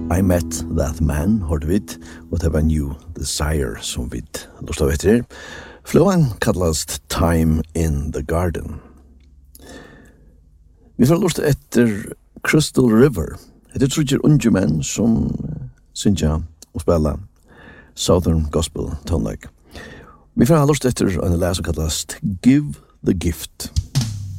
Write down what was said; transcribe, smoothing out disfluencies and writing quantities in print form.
I Met That Man, hørte vi, og det var New Desire som vi lort av etter. Flåen kallast Time in the Garden. Vi får lort etter Crystal River. Det tror unge menn som synger og spiller Southern Gospel tonlag. Vi får lort etter en lær som kallast Give the Gift.